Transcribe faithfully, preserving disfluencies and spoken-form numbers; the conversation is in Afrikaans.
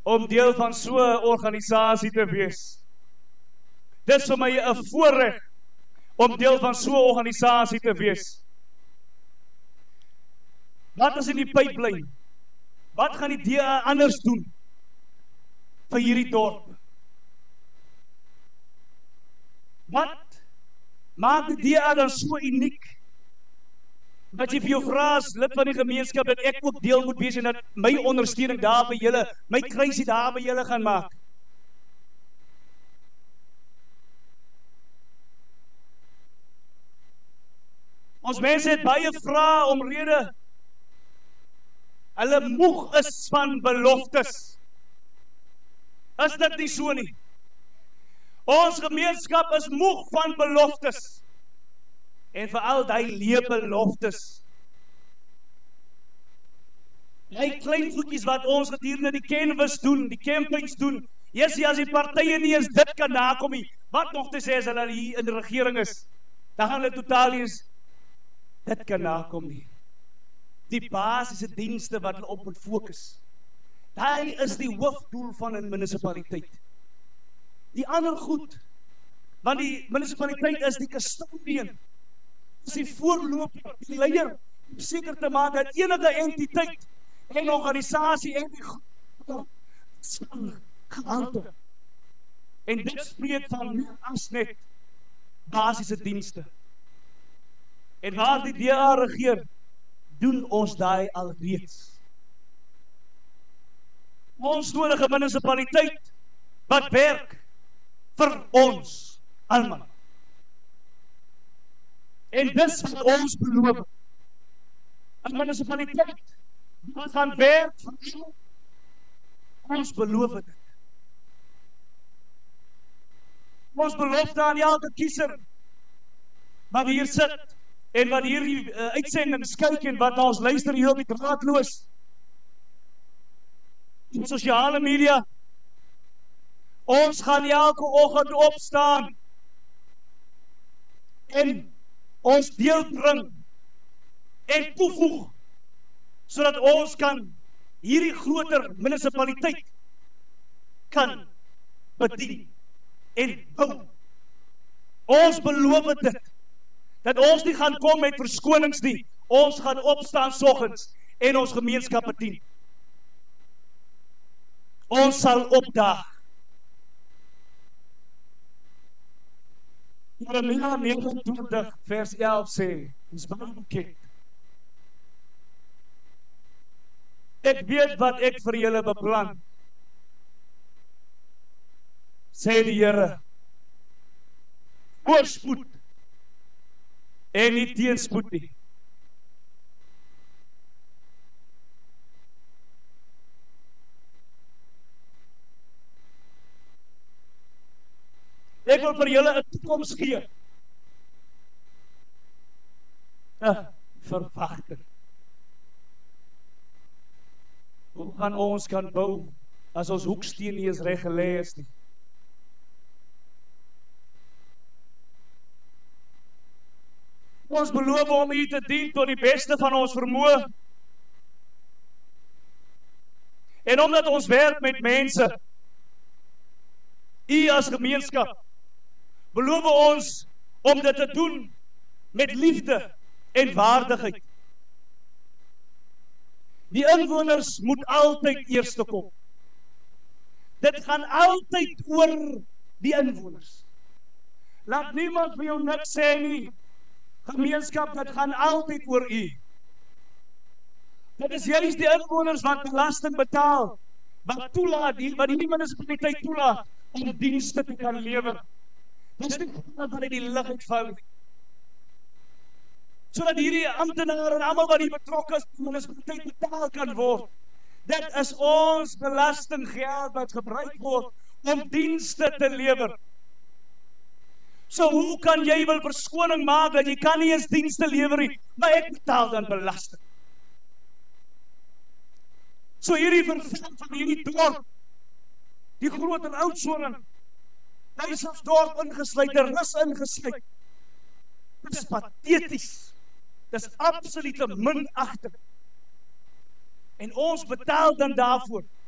om deel van so 'n organisasie te wees. Dit is vir my 'n voorreg om deel van so 'n organisasie te wees. Wat is in die pyplyn? Wat gaan die D A anders doen vir hierdie dorp? Wat maak die D A dan so uniek? Dat jy vir jou vra as lid van die gemeenskap, dat ek ook deel moet wees en dat my ondersteuning daar by julle, my kruisie daar by julle gaan maak. Ons mense het baie vrae omrede hulle moeg is van beloftes. Is dit nie so nie? Ons gemeenskap is moeg van beloftes. En vir al die leë beloftes. Die klein voetjies wat ons gedurende die canvas doen, die campings doen, eers as die partye nie eens dit kan nakom nie, wat nog te sê as hulle hier in die regering is, dan gaan hulle totaal nie eens dit kan nakom nie. Die basiese dienste wat hulle op moet fokus. Daai is die hoofdoel van 'n munisipaliteit. Die ander goed, want die munisipaliteit is die custodian, is die voorloper, die leier, om seker te maak dat enige entiteit en organisasie en die gehalte. En dit spreek van meer as net basiese dienste. En waar die D A regeer, doen ons daai al reeds. Ons nodige munisipaliteit wat werk vir ons almal. En dis wat ons beloof. 'n Munisipaliteit wat gaan werk vir ons beloof dit. Ons belofte aan elke kiezer wat hier sit en wat hierdie uh, uitsendings kyk en wat ons luister hier op die draadloos in sosiale media. Ons gaan elke oggend opstaan en ons deel bring en toevoeg sodat ons kan hierdie groter munisipaliteit kan bedien en bou. Ons beloof dit dat ons nie gaan kom met verskonings nie. Ons gaan opstaan soggens en ons gemeenskap bedien. Ons sal opdaag. Jeremia negenentwintig vers elf sê, dis baie bekend. Ek weet wat ek vir julle beplan, sê die Here, voorspoed en nie teenspoed nie. Ek wil vir julle 'n toekoms gee. 'n Verwagting. Hoe gaan ons kan bou as ons hoeksteen nie eens reg gelê is nie? Ons beloof om U te dien tot die beste van ons vermoë. En omdat ons werk met mense, U as gemeenskap, beloof ons om dit te doen met liefde en waardigheid. Die inwoners moet altyd eerste kom. Dit gaan altyd oor die inwoners. Laat niemand vir jou niks sê nie. Gemeenskap, dit gaan altyd oor U. Dit is juist die inwoners wat belasting betaal, wat toelaat, wat die munisipaliteit toelaat om dienste te kan lewer. Dis nie wat uit die lug uitval. Sodat hierdie amptenare en almal wat hier betrokke is, die munisipaliteit betaal kan word. Dit is ons belastinggeld wat gebruik word om dienste te lewer. So hoe kan jy wil verskoning maak dat jy kan nie eens dienste lewer nie, maar ek betaal dan belasting. So hierdie vervang van hierdie dorp, die groter Oudtshoorn, Duiselsdorp ingesluit, die Rus ingesluit. Dit is patheties. Dit is absolute minagting. En ons betaal dan daarvoor.